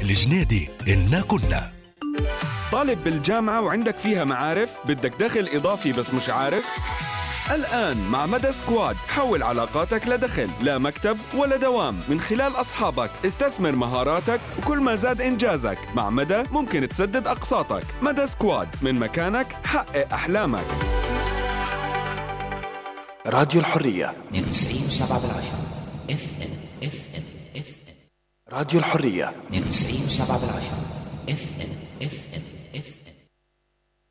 الجنيدي إنا كنا. طالب بالجامعة وعندك فيها معارف؟ بدك دخل إضافي بس مش عارف؟ الآن مع مدى سكواد حول علاقاتك لدخل، لا مكتب ولا دوام، من خلال أصحابك. استثمر مهاراتك وكل ما زاد إنجازك مع مدى ممكن تسدد أقساطك. مدى سكواد، من مكانك حقق أحلامك. راديو الحرية 92.7 FM. راديو الحرية 92.7 FM.